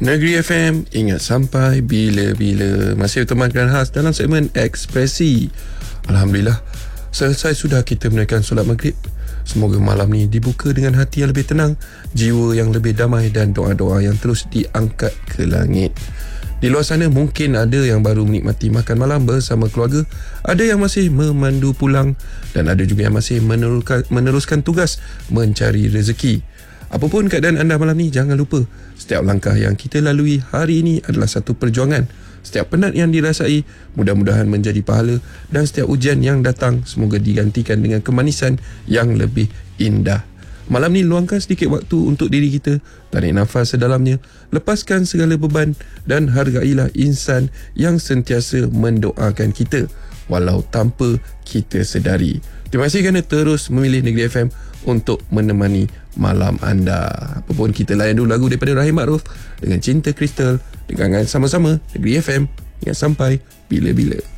Negeri FM, ingat sampai bila-bila. Masih bertemankan khas dalam segmen Ekspresi. Alhamdulillah, selesai sudah kita menunaikan solat maghrib. Semoga malam ni dibuka dengan hati yang lebih tenang, jiwa yang lebih damai dan doa-doa yang terus diangkat ke langit. Di luar sana mungkin ada yang baru menikmati makan malam bersama keluarga, ada yang masih memandu pulang dan ada juga yang masih meneruskan tugas mencari rezeki. Apapun keadaan anda malam ni, jangan lupa setiap langkah yang kita lalui hari ini adalah satu perjuangan. Setiap penat yang dirasai mudah-mudahan menjadi pahala, dan setiap ujian yang datang semoga digantikan dengan kemanisan yang lebih indah. Malam ni luangkan sedikit waktu untuk diri kita, tarik nafas sedalamnya, lepaskan segala beban dan hargailah insan yang sentiasa mendoakan kita walau tanpa kita sedari. Terima kasih kerana terus memilih Negeri FM untuk menemani malam anda. Apapun, kita layan dulu lagu daripada Rahim Ma'ruf dengan Cinta Kristal. Dengarkan sama-sama Negeri FM hingga sampai bila-bila.